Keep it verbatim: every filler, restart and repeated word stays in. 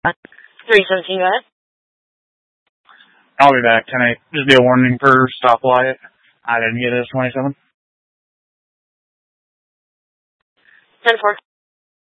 three seventeen, go ahead. I'll be back. Can I just be a warning for stoplight? I didn't get it as twenty-seven. ten four.